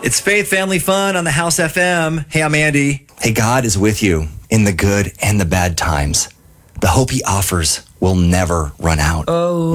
It's Faith Family Fun on the House FM. Hey, I'm Andy. Hey, God is with you in the good and the bad times. The hope he offers will never run out. Oh.